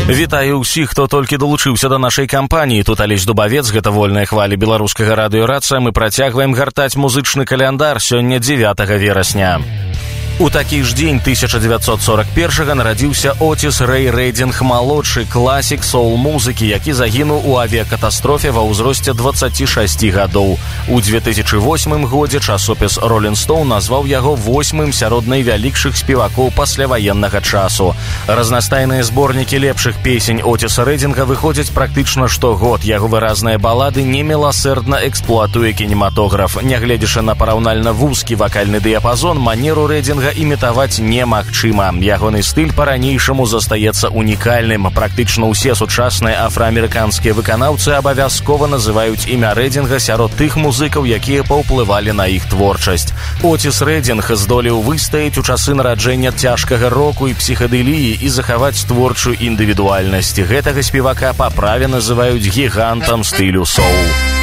Вітаю ўсіх, хто толькі далучыўся да нашай кампаніі. Тут Алесь Дубавец, гэта вольная хваля беларускага радыёрацыя. Мы працягваем гартаць музычны каляндар. Сёння 9 верасня. У такі ж дзень 1941-га нарадзіўся Отис Рэй Рэдзінг малодшы, класік соул-музыкі, які загінуў у авіякатастрофе ва ўзросце 26 гадоў. У 2008 годзе часопіс Rolling Stone назваў яго 8-м сярод найвялікшых спевакоў пасляваеннага часу. Разнастайныя зборнікі лепшых песень Отиса Рэдзінга выходзяць практычна штогод. Яго выразныя балады неміласэрдна эксплуатуе кінематограф. Нягледзячы на параўнальна вузкі вакальны дыяпазон, манеру Рэдзінга імітаваць немагчыма. Ягоны стыль па-ранейшаму застаецца унікальным. Практычна ўсе сучасныя афраамерыканскія выканаўцы абавязкова называюць імя Рэдзінга сярод тых музыкаў, якія паўплывалі на іх творчасць. Отис Рэдзінг здолеў выстаяць у часы нараджэння цяжкага року і псіхадэліі і захаваць творчую індывідуальнасць. Гэтага спевака па праве называюць гігантам стылю соул.